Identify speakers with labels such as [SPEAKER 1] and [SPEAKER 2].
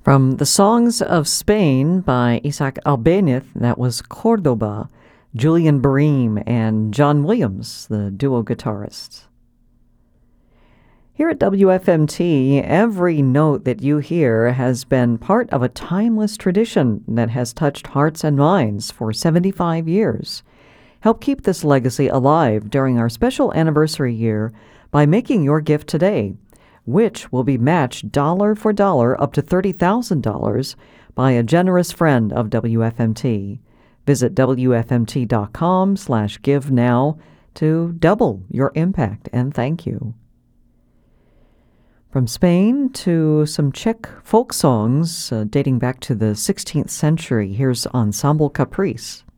[SPEAKER 1] From the Songs of Spain by Isaac Albéniz, that was Cordoba, Julian Bream, and John Williams, the duo guitarists. Here at WFMT, every note that you hear has been part of a timeless tradition that has touched hearts and minds for 75 years. Help keep this legacy alive during our special anniversary year by making your gift today, which will be matched dollar for dollar up to $30,000 by a generous friend of WFMT. Visit WFMT.com/give now to double your impact and thank you. From Spain to some Czech folk songs dating back to the 16th century, here's Ensemble Caprice.